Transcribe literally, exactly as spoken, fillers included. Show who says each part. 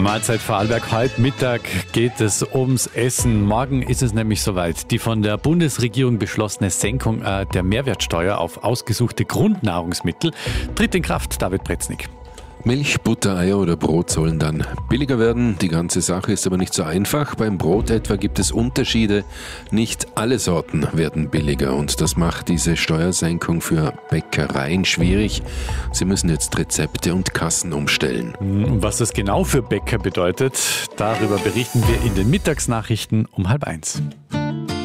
Speaker 1: Mahlzeit Vorarlberg. Heute Mittag geht es ums Essen. Morgen ist es nämlich soweit. Die von der Bundesregierung beschlossene Senkung äh, der Mehrwertsteuer auf ausgesuchte Grundnahrungsmittel tritt in Kraft. David Pretznik.
Speaker 2: Milch, Butter, Eier oder Brot sollen dann billiger werden. Die ganze Sache ist aber nicht so einfach. Beim Brot etwa gibt es Unterschiede. Nicht alle Sorten werden billiger und das macht diese Steuersenkung für Bäckereien schwierig. Sie müssen jetzt Rezepte und Kassen umstellen.
Speaker 1: Und was das genau für Bäcker bedeutet, darüber berichten wir in den Mittagsnachrichten um halb eins.